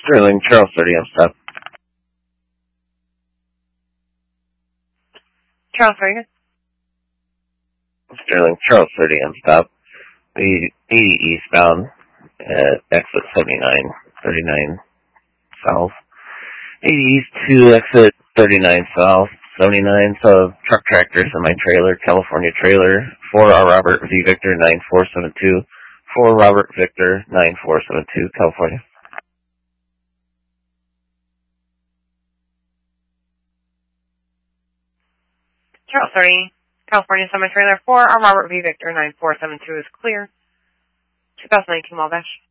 Sterling, Charles 30 on stop. Charles 30. Sterling, Charles 30 on stop. 80 eastbound at exit 79, 39 south. 80 east to exit 39 south, 79, so truck tractor, semi-trailer, California trailer, 4R Robert V Victor 9472, 4 Robert Victor 9472, California. Charles 30, California semi-trailer, 4R Robert V Victor 9472 is clear. 2019 Wabash.